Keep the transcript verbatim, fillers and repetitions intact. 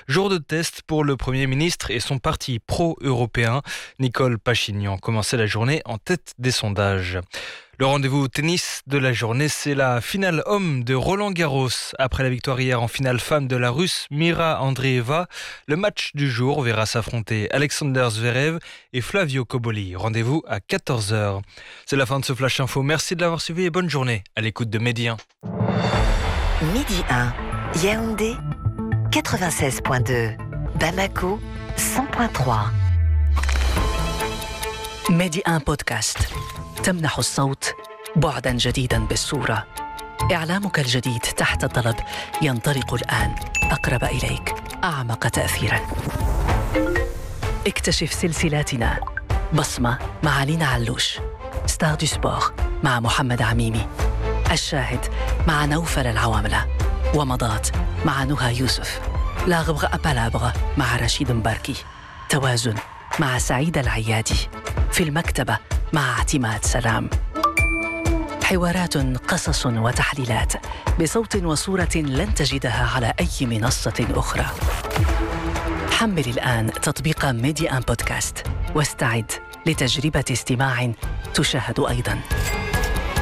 Jour de test pour le Premier ministre et son parti pro-européen. Nicole Pachignan commençait la journée en tête des sondages. Le rendez-vous tennis de la journée, c'est la finale homme de Roland Garros. Après la victoire hier en finale femme de la Russe Mira Andreeva, le match du jour verra s'affronter Alexander Zverev et Flavio Cobolli. Rendez-vous à quatorze heures. C'est la fin de ce Flash Info. Merci de l'avoir suivi et bonne journée à l'écoute de Midi un. Midi un, Yaoundé, quatre-vingt-seize virgule deux. Bamako, cent virgule trois. ميدي آن بودكاست تمنح الصوت بعداً جديداً بالصورة. إعلامك الجديد تحت الطلب ينطلق الآن أقرب إليك، أعمق تأثيراً. اكتشف سلسلاتنا: بصمة مع لينا علوش، ستار دو سبور مع محمد عميمي، الشاهد مع نوفل العواملة، ومضات مع نهى يوسف، لا غبغة أبالابغة مع رشيد مباركي، توازن مع سعيد العيادي، في المكتبة مع اعتماد سلام. حوارات، قصص وتحليلات بصوت وصورة لن تجدها على أي منصة أخرى. حمل الآن تطبيق ميدي آن بودكاست واستعد لتجربة استماع تشاهد أيضاً.